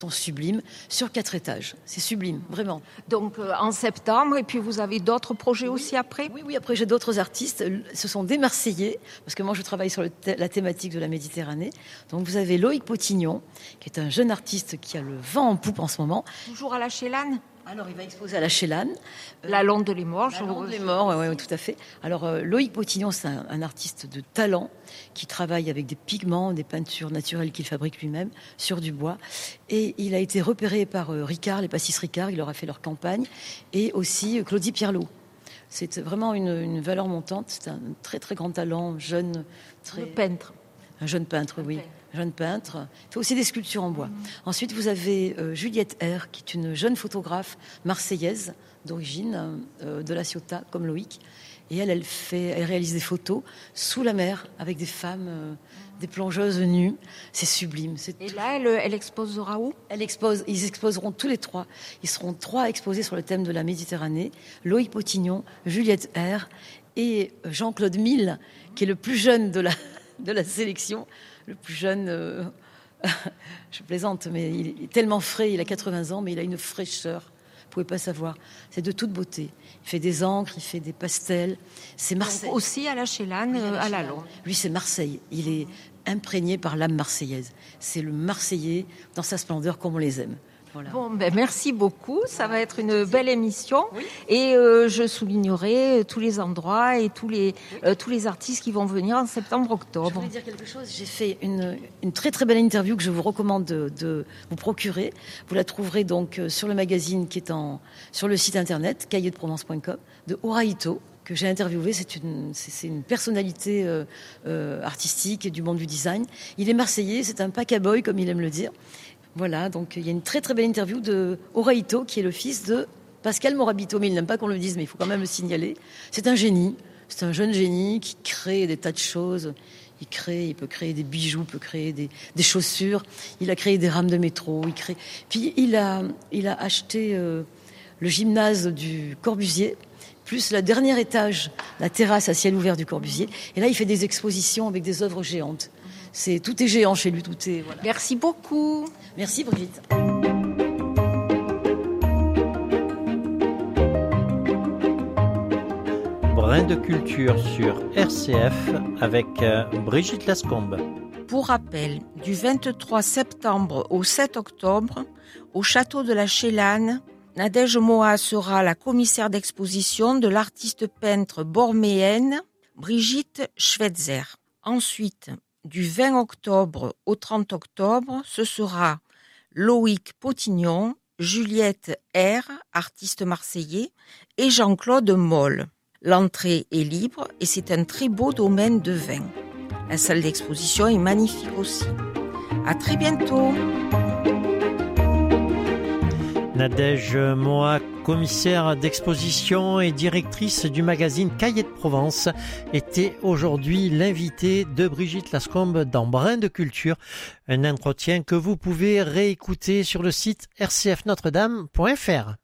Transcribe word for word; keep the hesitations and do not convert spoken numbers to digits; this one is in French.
sont sublimes, sur quatre étages. C'est sublime, vraiment. Donc euh, en septembre, et puis vous avez d'autres projets oui, aussi après ? Oui, oui, après j'ai d'autres artistes. Ce sont des Marseillais, parce que moi je travaille sur le thé- la thématique de la Méditerranée. Donc vous avez Loïc Potignon, qui est un jeune artiste qui a le vent en poupe en ce moment. Toujours à la Chélane ? Alors, il va exposer à la Chélane. La Londe de les Morts. La Londe de les Morts, oui, ouais, tout à fait. Alors, euh, Loïc Potignon, c'est un, un artiste de talent qui travaille avec des pigments, des peintures naturelles qu'il fabrique lui-même sur du bois. Et il a été repéré par euh, Ricard, les pastisses Ricard, il leur a fait leur campagne, et aussi euh, Claudie Pierlot. C'est vraiment une, une valeur montante. C'est un très, très grand talent, jeune. Très... Le peintre. Un jeune peintre, oui. Okay. Jeune peintre. Il fait aussi des sculptures en bois. Mmh. Ensuite, vous avez euh, Juliette R, qui est une jeune photographe marseillaise d'origine, euh, de la Ciotat, comme Loïc. Et elle, elle, fait, elle réalise des photos sous la mer avec des femmes, euh, des plongeuses nues. C'est sublime. C'est Et tout... là, elle, elle exposera où ? Elle expose, Ils exposeront tous les trois. Ils seront trois exposés sur le thème de la Méditerranée. Loïc Potignon, Juliette R et Jean-Claude Mille, qui est le plus jeune de la, de la sélection. Le plus jeune, euh, je plaisante, mais il est tellement frais, il a quatre-vingts ans, mais il a une fraîcheur, vous ne pouvez pas savoir. C'est de toute beauté. Il fait des encres, il fait des pastels. C'est Marseille. Donc aussi à la Chélane, oui, à la, à la Londe. Lui, c'est Marseille. Il est imprégné par l'âme marseillaise. C'est le Marseillais dans sa splendeur comme on les aime. Voilà. Bon, ben merci beaucoup. Ça va être une belle émission. Oui. Et euh, je soulignerai tous les endroits et tous les, oui. euh, tous les artistes qui vont venir en septembre-octobre. Je voulais dire quelque chose. J'ai fait une, une très très belle interview que je vous recommande de, de vous procurer. Vous la trouverez donc sur le magazine qui est en, sur le site internet cahiers de provence point com de Oraito, que j'ai interviewé. C'est une, c'est, c'est une personnalité euh, euh, artistique et du monde du design. Il est marseillais, c'est un pacaboy comme il aime le dire. Voilà, donc il y a une très très belle interview de Oraito, qui est le fils de Pascal Morabito, mais il n'aime pas qu'on le dise, mais il faut quand même le signaler. C'est un génie, c'est un jeune génie qui crée des tas de choses. Il crée, il peut créer des bijoux, il peut créer des, des chaussures. Il a créé des rames de métro. Il crée. Puis il a, il a acheté euh, le gymnase du Corbusier, plus le dernier étage, la terrasse à ciel ouvert du Corbusier. Et là, il fait des expositions avec des œuvres géantes. C'est, tout est géant chez lui, tout est... Voilà. Merci beaucoup. Merci Brigitte. Brin de culture sur R C F avec euh, Brigitte Lascombe. Pour rappel, du vingt-trois septembre au sept octobre, au château de la Chélane, Nadège Moha sera la commissaire d'exposition de l'artiste peintre borméenne Brigitte Schweitzer. Ensuite, du vingt octobre au trente octobre, ce sera Loïc Potignon, Juliette R, artiste marseillais, et Jean-Claude Moll. L'entrée est libre et c'est un très beau domaine de vin. La salle d'exposition est magnifique aussi. À très bientôt. Nadège Moha, commissaire d'exposition et directrice du magazine Cahiers de Provence, était aujourd'hui l'invitée de Brigitte Lascombe dans Brin de culture, un entretien que vous pouvez réécouter sur le site r c f notre dame point f r.